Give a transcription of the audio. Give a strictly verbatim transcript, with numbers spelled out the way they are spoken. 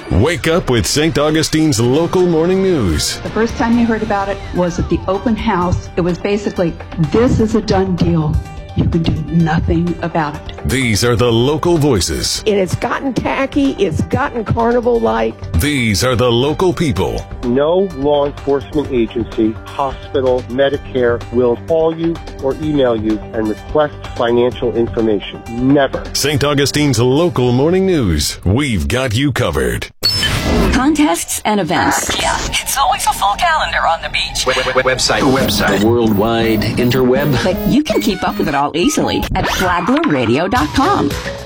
Wake up with Saint Augustine's local morning news. The first time you heard about it was at the open house. It was basically, this is a done deal. You can do nothing about it. These are the local voices. It has gotten tacky. It's gotten carnival-like. These are the local people. No law enforcement agency, hospital, Medicare will call you or email you and request financial information. Never. Saint Augustine's local morning news. We've got you covered. Contests and events. Yeah, it's always a full calendar on the beach. W- w- website. Website. The worldwide interweb. But you can keep up with it all easily at flagler radio dot com.